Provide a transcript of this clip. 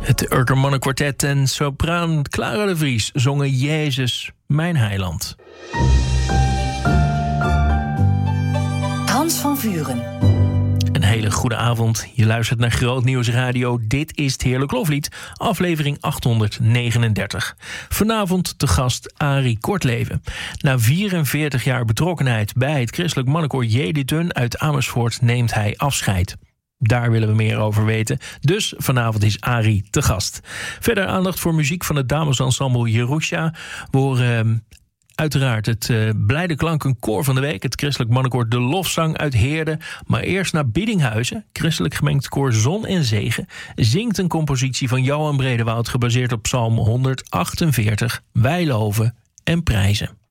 Het Urkermannen Kwartet en sopraan Clara de Vries zongen Jezus, mijn heiland. Hans van Vuren. Een hele goede avond. Je luistert naar Groot Nieuws Radio. Dit is het Heerlijk Loflied, aflevering 839. Vanavond te gast Arie Kortleven. Na 44 jaar betrokkenheid bij het christelijk mannenkoor Jedutun uit Amersfoort neemt hij afscheid. Daar willen we meer over weten. Dus vanavond is Arie te gast. Verder aandacht voor muziek van het damesensemble Jerusha. We horen uiteraard het Blijde Klanken koor van de week. Het christelijk mannenkoor De Lofzang uit Heerden. Maar eerst naar Biddinghuizen. Christelijk gemengd koor Zon en Zegen zingt een compositie van Johan Bredewoud gebaseerd op Psalm 148. Wij loven en prijzen.